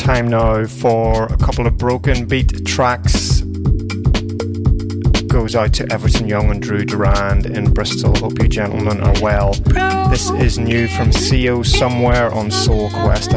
time now for a couple of broken beat tracks. Goes out to Everton Young and Drew Durand in Bristol. Hope you gentlemen are well. This is new from CO Somewhere on Soul Quest.